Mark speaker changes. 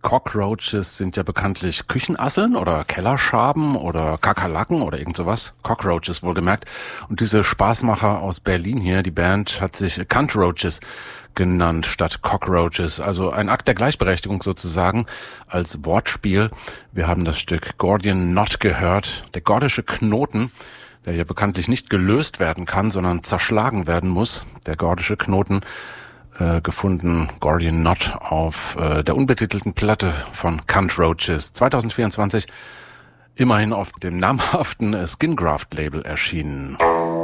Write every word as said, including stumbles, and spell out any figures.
Speaker 1: Cockroaches sind ja bekanntlich Küchenasseln oder Kellerschaben oder Kakerlaken oder irgend sowas. Cockroaches wohlgemerkt. Und diese Spaßmacher aus Berlin hier, die Band, hat sich Cuntroaches genannt statt Cockroaches. Also ein Akt der Gleichberechtigung sozusagen als Wortspiel. Wir haben das Stück Gordian Knot gehört. Der gordische Knoten, der ja bekanntlich nicht gelöst werden kann, sondern zerschlagen werden muss. Der gordische Knoten, äh, gefunden, Gordian Knot, auf äh, der unbetitelten Platte von Cuntroaches. zwanzig vierundzwanzig immerhin auf dem namhaften Skingraft-Label erschienen.